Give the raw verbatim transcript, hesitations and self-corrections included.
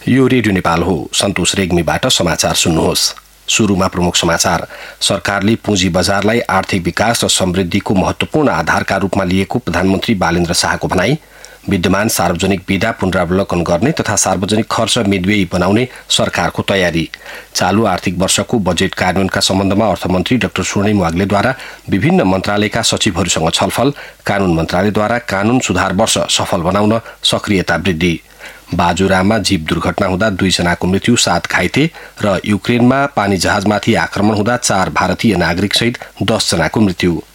यो रेडियो नेपाल हो। सन्तोष रेग्मीबाट समाचार सुन्नुहोस्। सुरुमा प्रमुख समाचार। सरकारले पुँजी बजारलाई आर्थिक विकास र समृद्धिको महत्वपूर्ण आधारका रूपमा लिएको प्रधानमन्त्री बालेन्द्र शाहको भनाई। विद्यमान सार्वजनिक विधा पुनरावलोकन गर्ने तथा सार्वजनिक खर्च मितव्ययी बनाउने सरकारको तयारी। चालू आर्थिक वर्षको बजेट कार्यान्वयनका सम्बन्धमा अर्थमन्त्री डाक्टर स्वर्णिम वाग्लेद्वारा विभिन्न मन्त्रालयका सचिवहरूसँग छलफल। कानून मन्त्रालयद्वारा कानून सुधार वर्ष सफल बनाउन सक्रियता वृद्धि। बाजुरामा जीप दुर्घटना हुँदा दुईजनाको मृत्यु, सात घाइते र युक्रेनमा पानी जहाजमाथि आक्रमण हुँदा चार भारतीय नागरिक सहित दस जनाको मृत्यु।